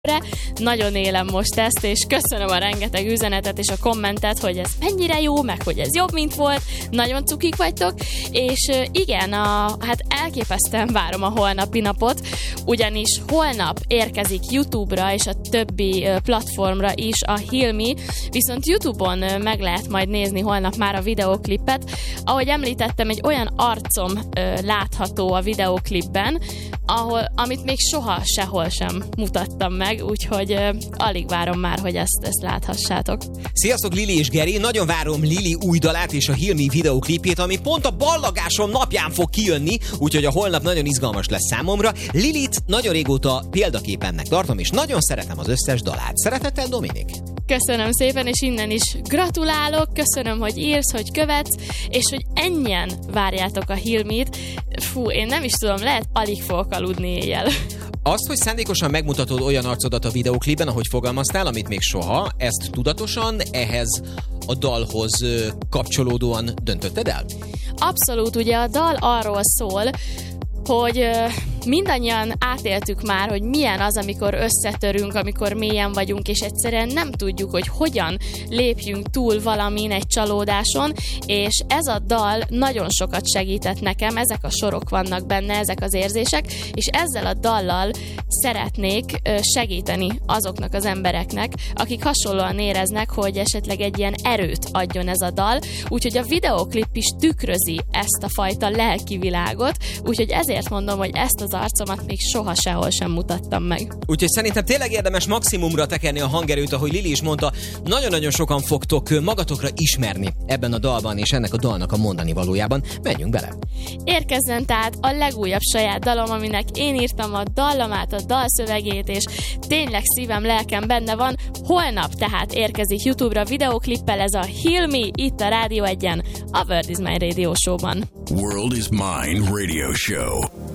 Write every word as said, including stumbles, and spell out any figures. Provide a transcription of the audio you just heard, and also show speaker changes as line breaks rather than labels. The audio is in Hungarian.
Nagyon élem most ezt, és köszönöm a rengeteg üzenetet és a kommentet, hogy ez mennyire jó, meg hogy ez jobb, mint volt. Nagyon cukik vagytok, és igen, a, hát elképesztően várom a holnapi napot, ugyanis holnap érkezik YouTube-ra és a többi platformra is a Hilmi, viszont YouTube-on meg lehet majd nézni holnap már a videóklipet. Ahogy említettem, egy olyan arcom látható a videóklipben, ahol, amit még soha sehol sem mutattam meg, úgyhogy uh, alig várom már, hogy ezt, ezt láthassátok.
Sziasztok, Lili és Geri! Nagyon várom Lili új dalát és a Hilmi videóklipjét, ami pont a ballagásom napján fog kijönni, úgyhogy a holnap nagyon izgalmas lesz számomra. Lilit nagyon régóta példaképemnek tartom, és nagyon szeretem az összes dalát. Szeretettel, Dominik!
Köszönöm szépen, és innen is gratulálok, köszönöm, hogy írsz, hogy követsz, és hogy ennyien várjátok a Hilmit. Fú, én nem is tudom, lehet alig fogok aludni éjjel.
Azt, hogy szándékosan megmutatod olyan arcodat a videóklipben, ahogy fogalmaztál, amit még soha, ezt tudatosan ehhez a dalhoz kapcsolódóan döntötted el?
Abszolút, ugye a dal arról szól, hogy mindannyian átéltük már, hogy milyen az, amikor összetörünk, amikor mélyen vagyunk, és egyszerűen nem tudjuk, hogy hogyan lépjünk túl valamin, egy csalódáson, és ez a dal nagyon sokat segített nekem, ezek a sorok vannak benne, ezek az érzések, és ezzel a dallal szeretnék segíteni azoknak az embereknek, akik hasonlóan éreznek, hogy esetleg egy ilyen erőt adjon ez a dal, úgyhogy a videóklip is tükrözi ezt a fajta lelki világot, úgyhogy ezért mondom, hogy ezt az arcomat még soha sehol sem mutattam meg.
Úgyhogy szerintem tényleg érdemes maximumra tekerni a hangerőt, ahogy Lili is mondta, nagyon-nagyon sokan fogtok magatokra ismerni ebben a dalban és ennek a dalnak a mondani valójában. Menjünk bele!
Érkezzen tehát a legújabb saját dalom, aminek én írtam a dallamát, a dalszövegét, és tényleg szívem, lelkem benne van. Holnap tehát érkezik YouTube-ra videóklippel ez a Hilmi itt a Rádió egyen, a World is Mine Radio Show-ban.
World is Mine Radio Show.